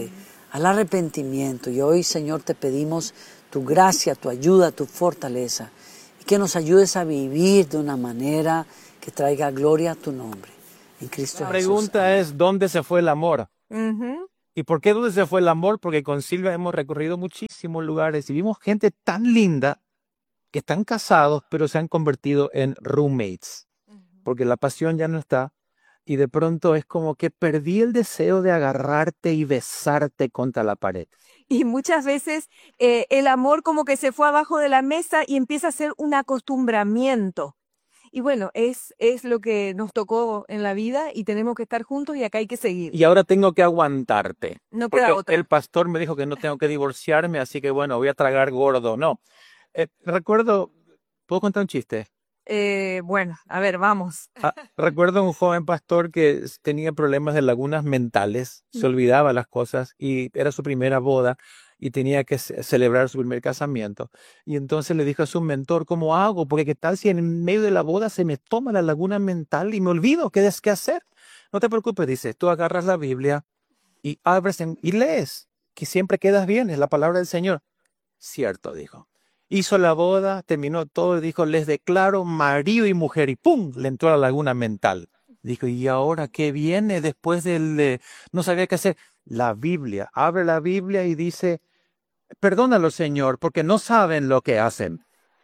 al arrepentimiento. Y hoy, Señor, te pedimos tu gracia, tu ayuda, tu fortaleza, y que nos ayudes a vivir de una manera que traiga gloria a tu nombre. En Cristo La Jesús. pregunta Amén. es, ¿dónde se fue el amor? Ujú. ¿Y por qué dónde se fue el amor? Porque con Silvia hemos recorrido muchísimos lugares y vimos gente tan linda que están casados, pero se han convertido en roommates, porque la pasión ya no está. Y de pronto es como que perdí el deseo de agarrarte y besarte contra la pared. Y muchas veces el amor como que se fue abajo de la mesa y empieza a ser un acostumbramiento. Y bueno, es lo que nos tocó en la vida y tenemos que estar juntos y acá hay que seguir. Y ahora tengo que aguantarte. No Porque queda otra. el pastor me dijo que no tengo que divorciarme, así que bueno, voy a tragar gordo. No. Recuerdo, ¿puedo contar un chiste? Bueno, a ver, vamos. Recuerdo un joven pastor que tenía problemas de lagunas mentales, se olvidaba las cosas y era su primera boda y tenía que celebrar su primer casamiento. Y entonces le dijo a su mentor, ¿cómo hago? Porque qué tal si en medio de la boda se me toma la laguna mental y me olvido qué es qué hacer. No te preocupes, dice, tú agarras la Biblia y abres y lees, que siempre quedas bien, es la palabra del Señor. Cierto, dijo. Hizo la boda, terminó todo y dijo, les declaro marido y mujer. Y ¡pum! Le entró a la laguna mental. Dijo, ¿y ahora qué viene después del... no sabía qué hacer? La Biblia. Abre la Biblia y dice, perdónalo, Señor, porque no saben lo que hacen.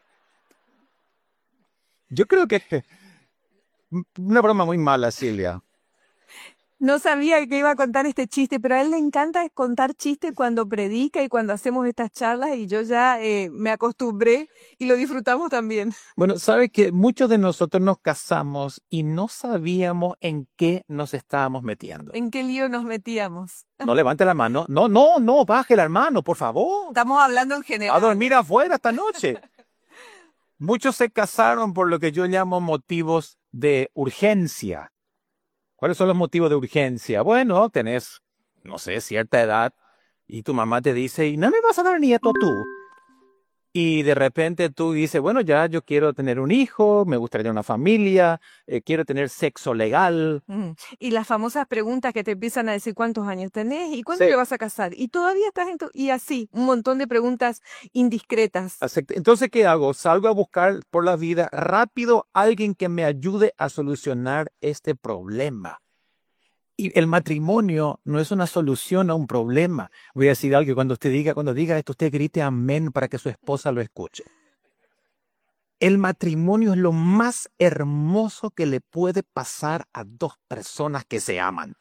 Yo creo que... una broma muy mala, Silvia. No sabía que iba a contar este chiste, pero a él le encanta contar chistes cuando predica y cuando hacemos estas charlas y yo ya me acostumbré y lo disfrutamos también. Bueno, sabe que muchos de nosotros nos casamos y no sabíamos en qué nos estábamos metiendo. ¿En qué lío nos metíamos? No levante la mano. No, baje la mano, por favor. Estamos hablando en general. A dormir afuera esta noche. Muchos se casaron por lo que yo llamo motivos de urgencia. ¿Cuáles son los motivos de urgencia? Bueno, tenés, no sé, cierta edad y tu mamá te dice, ¿y no me vas a dar nieto tú? Y de repente tú dices, bueno, ya yo quiero tener un hijo, me gustaría una familia, quiero tener sexo legal. Y las famosas preguntas que te empiezan a decir cuántos años tenés y cuándo Sí. te vas a casar. Y todavía estás en y así, un montón de preguntas indiscretas. Entonces, ¿qué hago? Salgo a buscar por la vida rápido alguien que me ayude a solucionar este problema. Y el matrimonio no es una solución a un problema. Voy a decir algo, cuando diga esto, usted grite amén para que su esposa lo escuche. El matrimonio es lo más hermoso que le puede pasar a dos personas que se aman.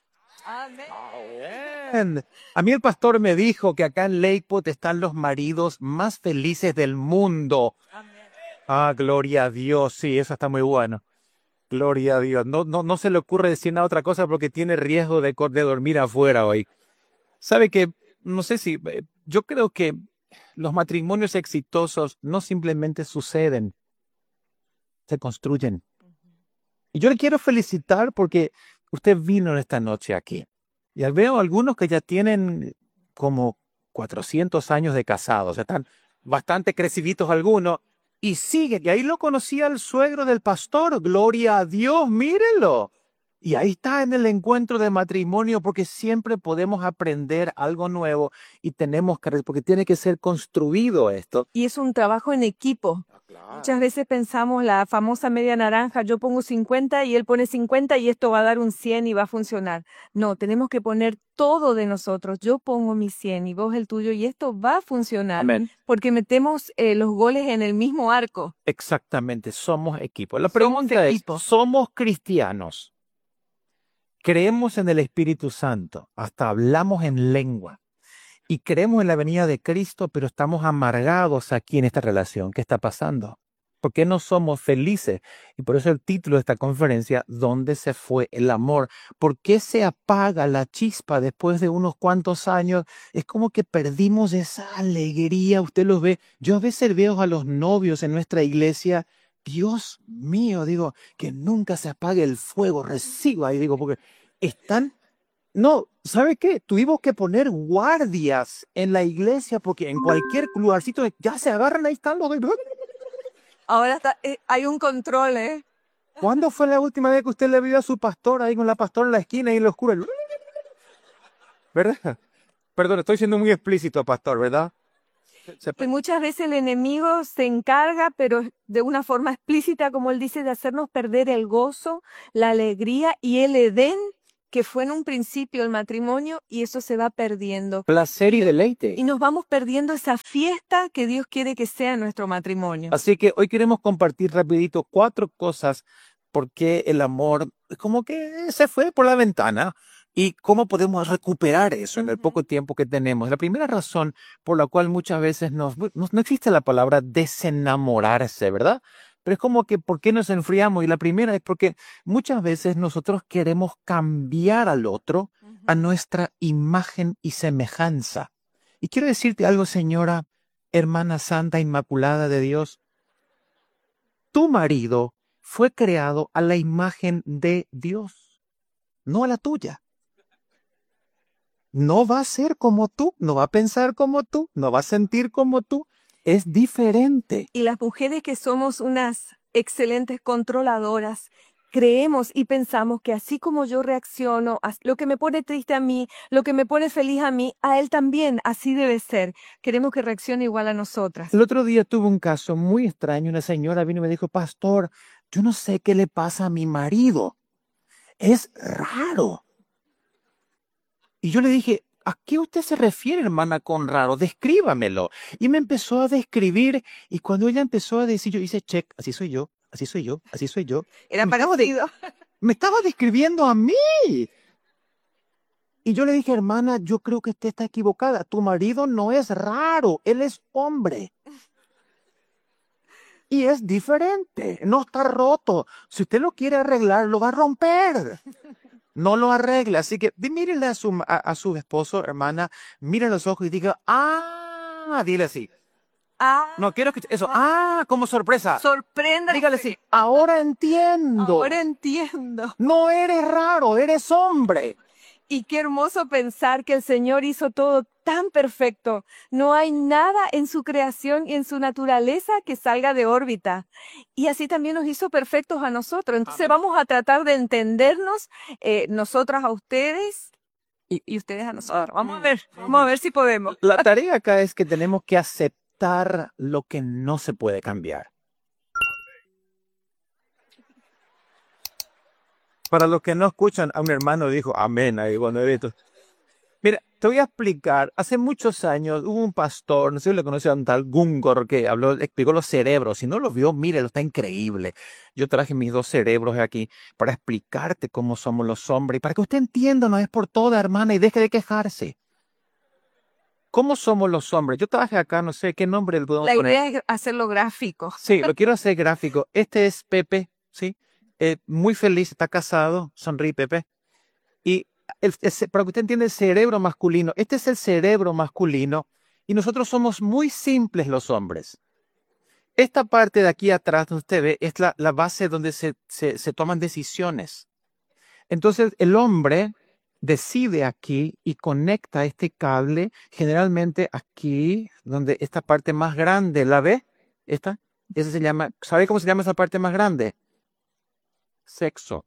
Amén. A mí el pastor me dijo que acá en Lakewood están los maridos más felices del mundo. Amén. Ah, gloria a Dios, sí, eso está muy bueno. Gloria a Dios. No se le ocurre decir nada otra cosa porque tiene riesgo de dormir afuera hoy. ¿Sabe que? No sé si... yo creo que los matrimonios exitosos no simplemente suceden, se construyen. Y yo le quiero felicitar porque usted vino esta noche aquí. Y veo algunos que ya tienen como 400 años de casados, están bastante creciditos algunos, y siguen. Y ahí lo conocí al suegro del pastor, gloria a Dios, mírenlo. Y ahí está en el encuentro de matrimonio, porque siempre podemos aprender algo nuevo y tenemos que, porque tiene que ser construido esto. Y es un trabajo en equipo. Muchas veces pensamos la famosa media naranja, yo pongo 50 y él pone 50 y esto va a dar un 100 y va a funcionar. No, tenemos que poner todo de nosotros. Yo pongo mi 100 y vos el tuyo y esto va a funcionar. Amén. Porque metemos los goles en el mismo arco. Exactamente, somos equipo. La Somos pregunta equipo. es, ¿somos cristianos? Creemos en el Espíritu Santo, hasta hablamos en lengua. Y creemos en la venida de Cristo, pero estamos amargados aquí en esta relación. ¿Qué está pasando? ¿Por qué no somos felices? Y por eso el título de esta conferencia, ¿dónde se fue el amor? ¿Por qué se apaga la chispa después de unos cuantos años? Es como que perdimos esa alegría. Usted los ve. Yo a veces veo a los novios en nuestra iglesia. Dios mío, digo, que nunca se apague el fuego. Recibo ahí, digo, porque están... No, ¿sabe qué? Tuvimos que poner guardias en la iglesia porque en cualquier lugarcito ya se agarran, ahí están los dos. Ahora hay un control, ¿eh? ¿Cuándo fue la última vez que usted le vio a su pastor ahí con la pastora en la esquina y en lo oscuro? ¿Verdad? Perdón, estoy siendo muy explícito, pastor, ¿verdad? Y muchas veces el enemigo se encarga, pero de una forma explícita, como él dice, de hacernos perder el gozo, la alegría y el Edén, que fue en un principio el matrimonio, y eso se va perdiendo. Placer y deleite. Y nos vamos perdiendo esa fiesta que Dios quiere que sea nuestro matrimonio. Así que hoy queremos compartir rapidito 4 cosas por qué el amor como que se fue por la ventana y cómo podemos recuperar eso en el poco tiempo que tenemos. La primera razón por la cual muchas veces no existe la palabra desenamorarse, ¿verdad? Pero es como que ¿por qué nos enfriamos? Y la primera es porque muchas veces nosotros queremos cambiar al otro a nuestra imagen y semejanza. Y quiero decirte algo, señora, hermana santa, inmaculada de Dios. Tu marido fue creado a la imagen de Dios, no a la tuya. No va a ser como tú, no va a pensar como tú, no va a sentir como tú. Es diferente. Y las mujeres que somos unas excelentes controladoras, creemos y pensamos que así como yo reacciono, lo que me pone triste a mí, lo que me pone feliz a mí, a él también, así debe ser. Queremos que reaccione igual a nosotras. El otro día tuve un caso muy extraño. Una señora vino y me dijo, pastor, yo no sé qué le pasa a mi marido. Es raro. Y yo le dije, ¿a qué usted se refiere, hermana, con raro? Descríbamelo. Y me empezó a describir, y cuando ella empezó a decir, yo hice check, así soy yo, así soy yo, así soy yo. Era Me estaba parecido. Me estaba describiendo a mí. Y yo le dije, hermana, yo creo que usted está equivocada. Tu marido no es raro, él es hombre. Y es diferente, no está roto. Si usted lo quiere arreglar, lo va a romper. No lo arregla. Así que mírele a su esposo, hermana, mire los ojos y diga, dile así. No quiero escuchar eso. Como sorpresa. Sorprenda. Dígale así, ahora entiendo. Ahora entiendo. No eres raro, eres hombre. Y qué hermoso pensar que el Señor hizo todo tan perfecto. No hay nada en su creación y en su naturaleza que salga de órbita. Y así también nos hizo perfectos a nosotros. Entonces vamos a tratar de entendernos, nosotras a ustedes y ustedes a nosotros. Vamos a ver si podemos. La tarea acá es que tenemos que aceptar lo que no se puede cambiar. Para los que no escuchan, a un hermano dijo, amén, ahí cuando he visto. Mira, te voy a explicar. Hace muchos años hubo un pastor, no sé si lo conocen, un tal Gungor, que explicó los cerebros. Si no lo vio, mírelo, está increíble. Yo traje mis 2 cerebros aquí para explicarte cómo somos los hombres y para que usted entienda, no es por toda, hermana, y deje de quejarse. ¿Cómo somos los hombres? Yo traje acá, no sé qué nombre le podemos poner. La idea es hacerlo gráfico. Sí, lo quiero hacer gráfico. Este es Pepe, ¿sí? Muy feliz, está casado, sonríe Pepe. Y para que usted entienda el cerebro masculino, este es el cerebro masculino y nosotros somos muy simples los hombres. Esta parte de aquí atrás, donde usted ve, es la base donde se toman decisiones. Entonces el hombre decide aquí y conecta este cable generalmente aquí, donde esta parte más grande, ¿la ve? Esa se llama, ¿sabe cómo se llama esa parte más grande? Sexo.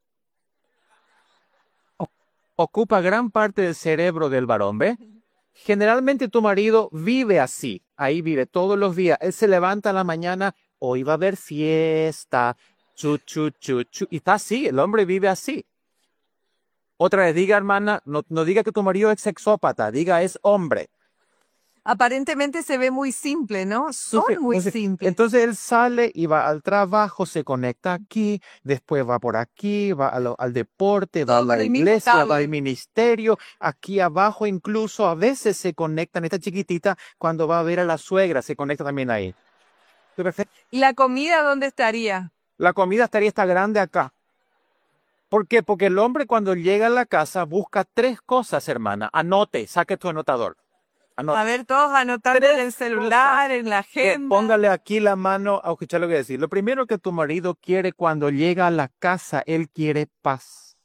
Ocupa gran parte del cerebro del varón, ¿ve? Generalmente tu marido vive así, ahí vive todos los días. Él se levanta a la mañana, hoy va a haber fiesta, chu, chu, chu, chu, y está así, el hombre vive así. Otra vez, diga hermana, no diga que tu marido es sexópata, diga es hombre. Aparentemente se ve muy simple, ¿no? Son muy simples. Entonces él sale y va al trabajo, se conecta aquí, después va por aquí, va al deporte, va a la iglesia, va al ministerio, aquí abajo incluso a veces se conectan, esta chiquitita, cuando va a ver a la suegra, se conecta también ahí. ¿Y la comida dónde estaría? La comida estaría esta grande acá. ¿Por qué? Porque el hombre cuando llega a la casa busca 3 cosas, hermana. Anote, saque tu anotador. A ver, todos anotar en el celular, en la agenda. Póngale aquí la mano a escuchar lo que decir. Lo primero que tu marido quiere cuando llega a la casa, él quiere paz.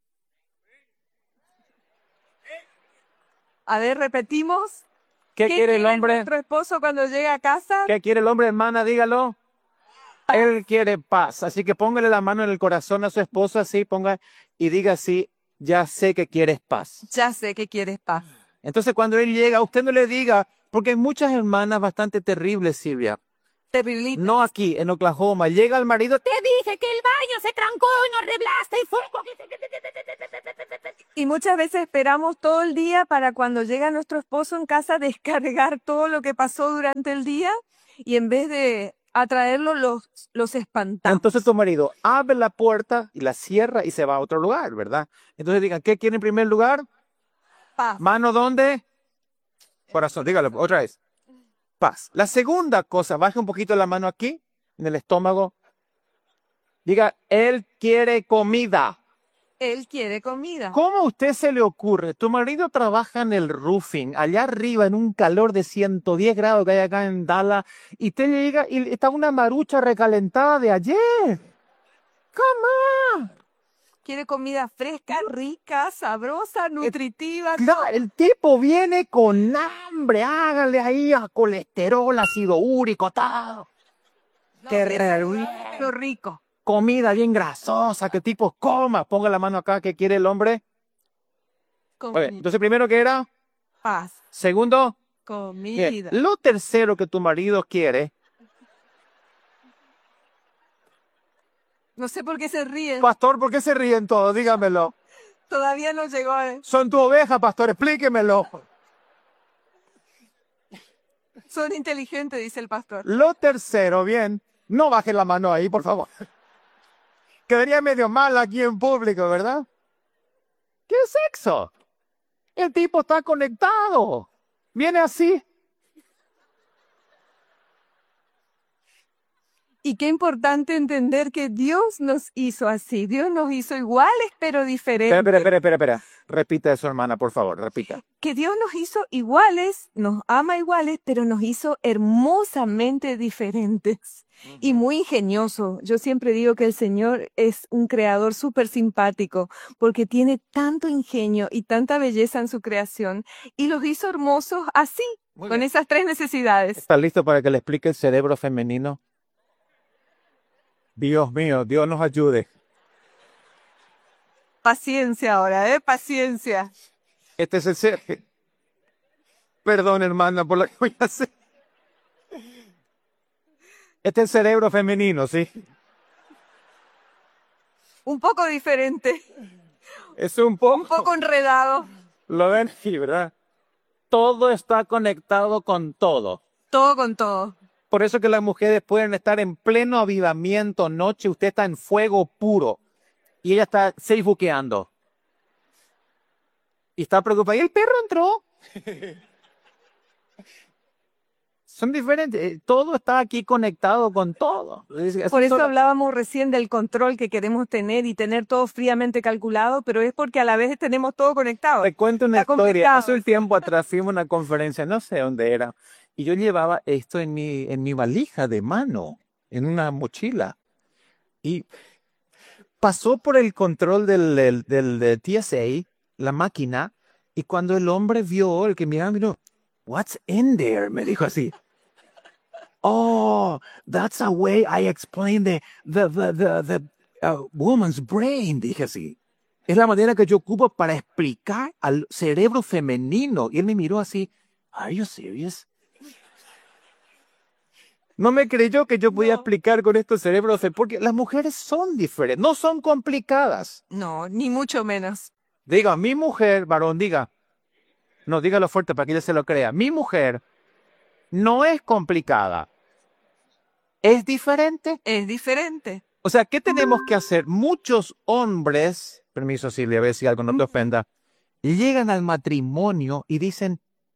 A ver, repetimos. ¿Qué quiere el hombre? Nuestro esposo cuando llega a casa? ¿Qué quiere el hombre, hermana? Dígalo. Él quiere paz. Así que póngale la mano en el corazón a su esposa, así, ponga y diga así, ya sé que quieres paz. Ya sé que quieres paz. Entonces cuando él llega, usted no le diga, porque hay muchas hermanas bastante terribles, Silvia. Terrible. No aquí, en Oklahoma. Llega el marido, Te dije que el baño se trancó y no arreglaste y fuego. Y muchas veces esperamos todo el día para cuando llega nuestro esposo en casa descargar todo lo que pasó durante el día y en vez de atraerlo los espantamos. entonces tu marido abre la puerta y la cierra y se va a otro lugar, ¿verdad? Entonces digan, ¿qué quiere en primer lugar? Paz. ¿Mano dónde? Corazón, dígalo otra vez. Paz. La segunda cosa, baje un poquito la mano aquí, en el estómago. Diga, él quiere comida. Él quiere comida. ¿Cómo a usted se le ocurre? Tu marido trabaja en el roofing, allá arriba, en un calor de 110 grados que hay acá en Dallas, y usted llega y está una marucha recalentada de ayer. Come on. Quiere comida fresca, rica, sabrosa, nutritiva. Claro, el tipo viene con hambre, hágale ahí a colesterol, ácido úrico, todo. Lo rico. Comida bien grasosa, que el tipo coma. Ponga la mano acá, ¿qué quiere el hombre? Comida. Entonces, primero, ¿qué era? Paz. Segundo, Comida. lo tercero que tu marido quiere. No sé por qué se ríen. Pastor, ¿por qué se ríen todos? Dígamelo. Todavía no llegó. Son tu oveja, pastor, explíquemelo. Son inteligentes, dice el pastor. Lo tercero, bien. No baje la mano ahí, por favor. Quedaría medio mal aquí en público, ¿verdad? ¿Qué sexo? El tipo está conectado. Viene así. Y qué importante entender que Dios nos hizo así. Dios nos hizo iguales, pero diferentes. Espera. Repita eso, hermana, por favor, repita. Que Dios nos hizo iguales, nos ama iguales, pero nos hizo hermosamente diferentes. Y muy ingenioso. Yo siempre digo que el Señor es un creador súper simpático, porque tiene tanto ingenio y tanta belleza en su creación, y los hizo hermosos así, Muy con bien. esas tres necesidades. ¿Está listo para que le explique el cerebro femenino? Dios mío, Dios nos ayude. Paciencia ahora, paciencia. Este es el cerebro. Perdón, hermana, por lo que voy a hacer. Este es el cerebro femenino, ¿sí? Un poco diferente, Es un poco. un poco enredado. Lo ven aquí, ¿verdad? Todo está conectado con todo. Todo con todo. Por eso que las mujeres pueden estar en pleno avivamiento noche, usted está en fuego puro y ella está facebookeando. Y está preocupada. ¿Y el perro entró? Son diferentes. Todo está aquí conectado con todo. Por eso hablábamos recién del control que queremos tener y tener todo fríamente calculado, pero es porque a la vez tenemos todo conectado. Te cuento una Está historia. complicado. Hace un tiempo atrás fuimos a una conferencia, no sé dónde era, y yo llevaba esto en mi valija de mano, en una mochila. Y pasó por el control del TSA, la máquina, y cuando el hombre vio, el que miraba, miró, "What's in there?" Me dijo así. "Oh, that's a way I explain the woman's brain", dije así. Es la manera que yo ocupo para explicar al cerebro femenino. Y él me miró así, "Are you serious?" No me creyó que yo podía explicar con estos cerebros, porque las mujeres son diferentes, no son complicadas. No, ni mucho menos. Diga, mi mujer, varón, diga. No, dígalo fuerte para que ella se lo crea. Mi mujer no es complicada. ¿Es diferente? Es diferente. O sea, ¿qué tenemos que hacer? Muchos hombres, permiso Silvia, a ver si algo no te ofenda, llegan al matrimonio y dicen,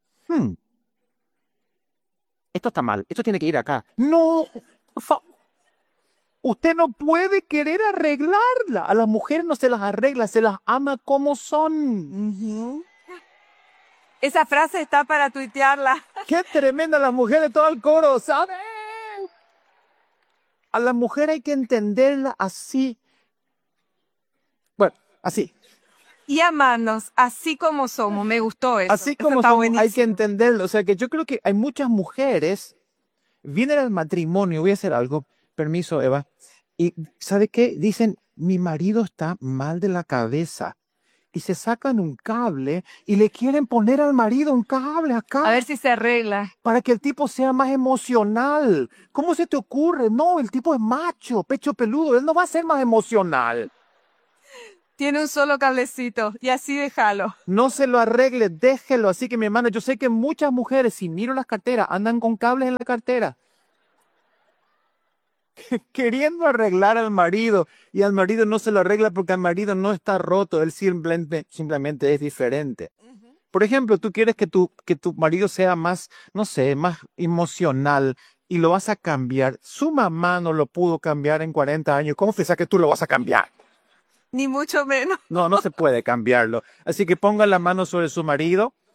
esto está mal, esto tiene que ir acá. No, por favor. Usted no puede querer arreglarla. A las mujeres no se las arregla, se las ama como son. Ujú. Esa frase está para tuitearla. Qué tremenda las mujeres, todo el coro, ¿saben? A la mujer hay que entenderla así. Bueno, así. Y amarnos así como somos. Me gustó eso. Así Eso como está somos, hay buenísimo. que entenderlo. O sea, que yo creo que hay muchas mujeres, vienen al matrimonio, voy a hacer algo, permiso, Eva, y ¿sabe qué? Dicen, mi marido está mal de la cabeza. y se sacan un cable y le quieren poner al marido un cable acá A ver si se arregla. para que el tipo sea más emocional. ¿Cómo se te ocurre? No, el tipo es macho, pecho peludo, él no va a ser más emocional. Tiene un solo cablecito y así déjalo. No se lo arregle, déjelo. Así que mi hermano, yo sé que muchas mujeres, si miro las carteras, andan con cables en la cartera. Queriendo arreglar al marido, y al marido no se lo arregla porque al marido no está roto, él simplemente es diferente. Por ejemplo, tú quieres que tu marido sea más, no sé, más emocional y lo vas a cambiar. Su mamá no lo pudo cambiar en 40 años. ¿Cómo piensas que tú lo vas a cambiar? Ni mucho menos. No, no se puede cambiarlo. Así que pongan la mano sobre su marido